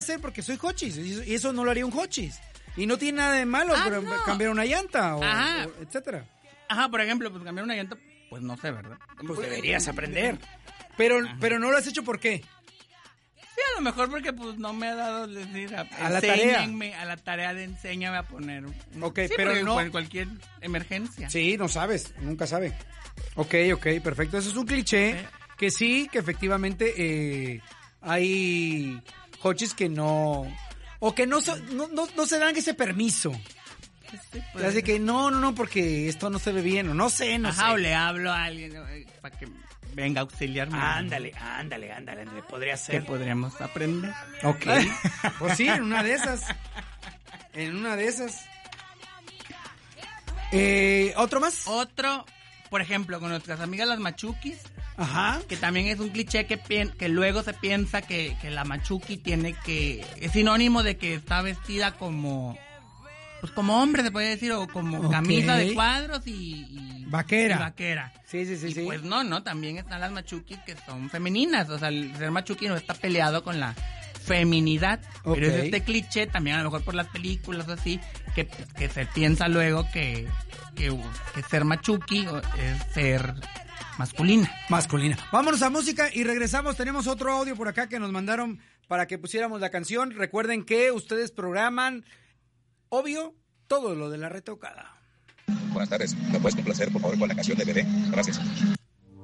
hacer porque soy hochis. Y eso no lo haría un hochis. Y no tiene nada de malo no. cambiar una llanta o etcétera. Ajá, por ejemplo, pues cambiar una llanta, pues no sé, ¿verdad? Pues deberías aprender. Pero no lo has hecho, ¿por qué? Sí, a lo mejor porque pues no me ha dado decir a la tarea. A la tarea de enséñame a poner. Ok, sí, pero no en cualquier emergencia. Sí, no sabes, nunca sabe. Ok, perfecto. Eso es un cliché que sí, que efectivamente hay coches que no o que no se dan ese permiso. Sí, pues. Así que no, porque esto no se ve bien o no sé. Ajá, o le hablo a alguien para que venga a auxiliarme. Ándale, podría ser. ¿Qué podríamos aprender? Ok, pues sí, en una de esas. ¿Otro más? Otro, por ejemplo, con nuestras amigas las machukis. Ajá. Que también es un cliché que luego se piensa que la machuki es sinónimo de que está vestida como... Pues como hombre se puede decir, o como camisa de cuadros y vaquera. Y vaquera. Sí. Pues no, también están las machukis que son femeninas. O sea, el ser machuki no está peleado con la feminidad. Pero es este cliché, también a lo mejor por las películas o así, que se piensa luego que ser machuki es ser masculina. Vámonos a música y regresamos. Tenemos otro audio por acá que nos mandaron para que pusiéramos la canción. Recuerden que ustedes programan... Obvio, todo lo de la retocada. Buenas tardes. ¿Me puedes complacer, por favor, con la canción de Bebé? Gracias.